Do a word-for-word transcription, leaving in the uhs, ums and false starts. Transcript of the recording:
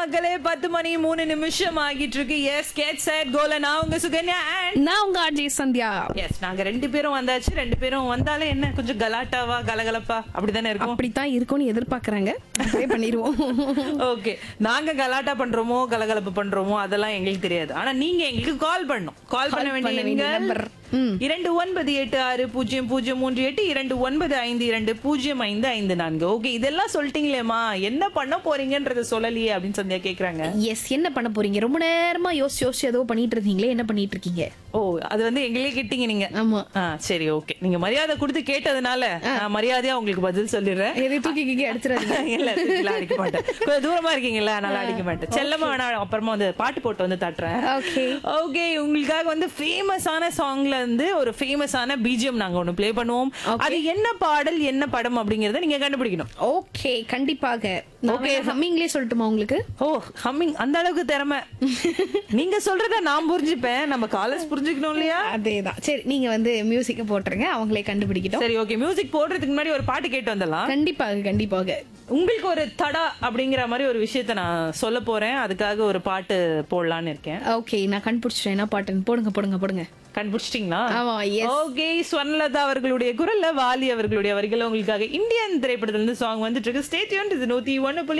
மக்களே பத்து மணி மூணு நிமிஷம் ஆகிட்டு இருக்கு. எஸ் கேட் செட் கோல நான் உங்க சுகன்யா அண்ட் நான் உங்க ஆர்ஜே சந்தியா. எஸ் நாங்க ரெண்டு பேரும் வந்தாச்சு. ரெண்டு பேரும் வந்தாலே என்ன கொஞ்சம் கலாட்டாவா கலகலப்பா அப்படிதானே இருக்கும். அப்படித்தான் இருக்கும்னு எதிர்பார்க்கறாங்க. அப்படியே பண்ணிடுவோம். ஓகே, நாங்க கலாட்டா பண்றோமோ கலகலப்பு பண்றோமோ அதெல்லாம் எங்களுக்கு தெரியாது. ஆனா நீங்க எங்களுக்கு கால் பண்ணணும். கால் பண்ண வேண்டிய நம்பர் இரண்டு ஒன்பது எட்டு ஆறு பூஜ்ஜியம் பூஜ்ஜியம் மூன்று எட்டு இரண்டு ஒன்பது ஐந்து இரண்டு பூஜ்ஜியம் ஐந்து ஐந்து நான்கு. ஓகே, இதெல்லாம் சொல்லிட்டீங்களேமா, என்ன பண்ண போறீங்கன்றத சொல்லலையே அப்படின்னு சந்தியா கேக்குறாங்க. எஸ், என்ன பண்ண போறீங்க? ரொம்ப நேரமா யோசிச்சு யோசிச்சு ஏதோ பண்ணிட்டு இருந்தீங்களே, என்ன பண்ணிட்டு இருக்கீங்க? ஓ, அது வந்து எங்களே கேட்டீங்க நீங்க. ஆமா. ஆ சரி, ஓகே. நீங்க மரியாதை கொடுத்து கேட்டதுனால நான் மரியாதையா உங்களுக்கு பதில் சொல்லிடுறேன். எதை தூக்கி கீக்கி அடிச்சிடாதீங்க. இல்ல, தூக்கிலாம் அடிக்க மாட்டேன். கொஞ்சம் தூரமா இருக்கீங்களா, நல்லா அடிக்க மாட்டேன். செல்லமா வேணா அப்புறமா வந்து பாட்டு போட்டு வந்து தட்டுறேன். ஓகே ஓகே, உங்களுக்காக வந்து ஃபேமஸான சாங்ல இருந்து ஒரு ஃபேமஸான பிஜிஎம் நாங்க ஒன்னு ப்ளே பண்ணுவோம். அது என்ன பாடல் என்ன படம் அப்படிங்கறத நீங்க கண்டுபிடிக்கணும். ஓகே, கண்டிப்பாக. ஓகே, ஹம்மிங்லயே சொல்லட்டுமா உங்களுக்கு? ஓ, ஹம்மிங் அந்த அளவுக்கு திறமை. நீங்க சொல்றத நான் புரிஞ்சுப்பேன், நம்ம காலேஜ் புரிஞ்சுக்கணும் இல்லையா? அதேதான். சரி, நீங்க வந்து மியூசிக்க போட்டுருங்க, அவங்களே கண்டுபிடிக்கட்டும். சரி, ஓகே. மியூசிக் போடுறதுக்கு முன்னாடி ஒரு பாட்டு கேட்டு வந்துடலாம். கண்டிப்பாக கண்டிப்பாக. உங்களுக்கு ஒரு தடா அப்படிங்கிற மாதிரி ஒரு விஷயத்த நான் சொல்ல போறேன். அதுக்காக ஒரு பாட்டு போடலான்னு இருக்கேன். ஓகே, நான் கண்டுபிடிச்சிட்டேன் என்ன பாட்டுன்னு. போடுங்க போடுங்க போடுங்க. கண்டுபிடிச்சிட்டீங்களா? ஆமா, எஸ். ஓகே, ஸ்வர்ணலதா அவர்களுடைய குரல்ல வாலி அவர்களுடைய வரிகள் உங்களுக்காக இந்தியன் திரைப்படத்துல இருந்து சாங் வந்துட்டு இருக்கு. Stay tuned. இது நூத்தி ஒன்னு புள்ளி